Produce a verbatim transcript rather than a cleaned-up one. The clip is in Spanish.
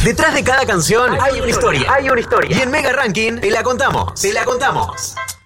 Detrás de cada canción hay una historia. Hay una historia. Y en Mega Ranking te la contamos. Te la contamos.